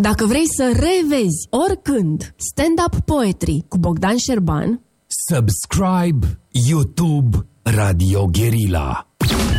Dacă vrei să revezi oricând stand-up poetry cu Bogdan Șerban, subscribe YouTube Radio Guerilla.